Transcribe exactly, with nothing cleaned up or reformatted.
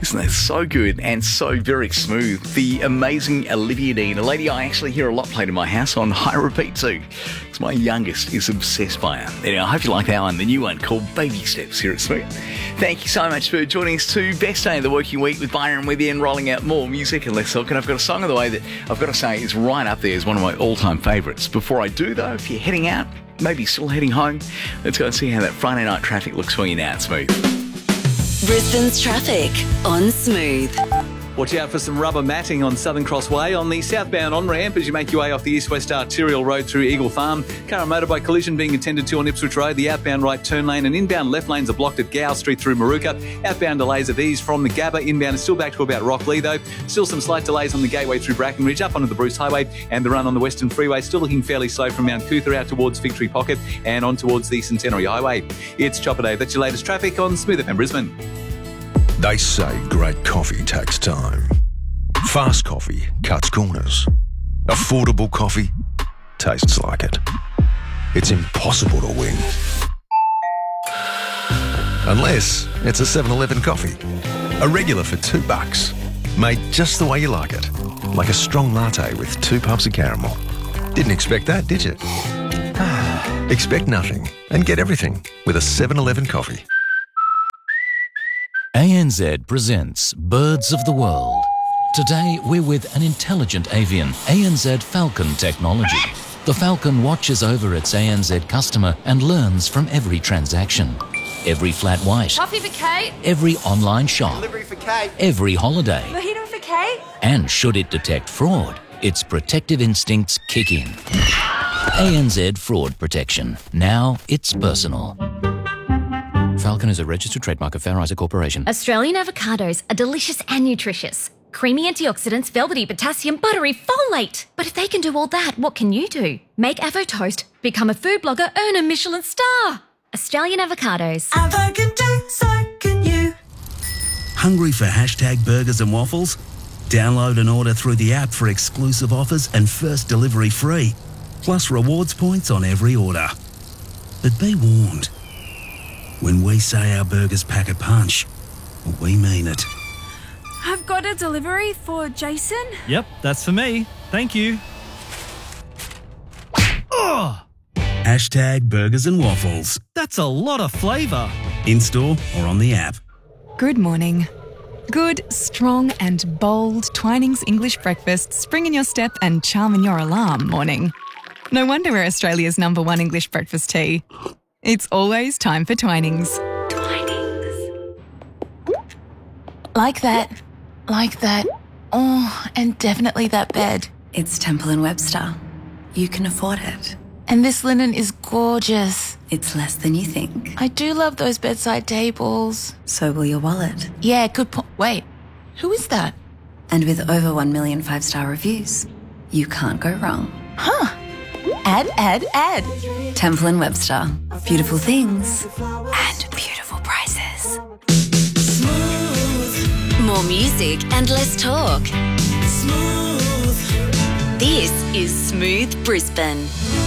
Isn't that so good and so very smooth? The amazing Olivia Dean, a lady I actually hear a lot played in my house on high repeat too. Because my youngest is obsessed by her. Anyway, I hope you like that one, the new one called Baby Steps here at Smooth. Thank you so much for joining us to Best Day of the Working Week with Byron with you and rolling out more music and less talk. And I've got a song of the way that I've got to say is right up there as one of my all-time favourites. Before I do though, if you're heading out, maybe still heading home, let's go and see how that Friday night traffic looks for you now at Smooth. Brisbane's traffic on Smooth. Watch out for some rubber matting on Southern Cross Way on the southbound on-ramp as you make your way off the east-west arterial road through Eagle Farm. Car and motorbike collision being attended to on Ipswich Road. The outbound right turn lane and inbound left lanes are blocked at Gow Street through Maruka. Outbound delays at these from the Gabba. Inbound is still back to about Rockley though. Still some slight delays on the gateway through Brackenridge up onto the Bruce Highway, and the run on the Western Freeway still looking fairly slow from Mount Cootha out towards Victory Pocket and on towards the Centenary Highway. It's Chopper Day. That's your latest traffic on Smooth F M Brisbane. They say great coffee takes time. Fast coffee cuts corners. Affordable coffee tastes like it. It's impossible to win. Unless it's a seven eleven coffee. A regular for two bucks. Made just the way you like it. Like a strong latte with two puffs of caramel. Didn't expect that, did you? Expect nothing and get everything with a seven eleven coffee. A N Z presents Birds of the World. Today, we're with an intelligent avian, A N Z Falcon technology. The Falcon watches over its A N Z customer and learns from every transaction. Every flat white. Coffee for Kate. Every online shop. Delivery for Kate. Every holiday. Mojito for Kate. And should it detect fraud, its protective instincts kick in. A N Z Fraud Protection. Now it's personal. Falcon is a registered trademark of Fair Isaac Corporation. Australian avocados are delicious and nutritious. Creamy antioxidants, velvety potassium, buttery folate. But if they can do all that, what can you do? Make Avo Toast, become a food blogger, earn a Michelin star. Australian avocados. Avo can do, so can you. Hungry for hashtag burgers and waffles? Download and order through the app for exclusive offers and first delivery free. Plus rewards points on every order. But be warned. When we say our burgers pack a punch, we mean it. I've got a delivery for Jason. Yep, that's for me. Thank you. Oh! Hashtag burgers and waffles. That's a lot of flavour. In-store or on the app. Good morning. Good, strong and bold Twinings English breakfast spring in your step and charm in your alarm morning. No wonder we're Australia's number one English breakfast tea. It's always time for Twinings. Twinings. Like that. Like that. Oh, and definitely that bed. It's Temple and Webster. You can afford it. And this linen is gorgeous. It's less than you think. I do love those bedside tables. So will your wallet. Yeah, good point. Wait, who is that? And with over one million five-star reviews, you can't go wrong. Huh. Add, add, add. Temple and Webster. Beautiful things and beautiful prices. More music and less talk. Smooth. This is Smooth Brisbane.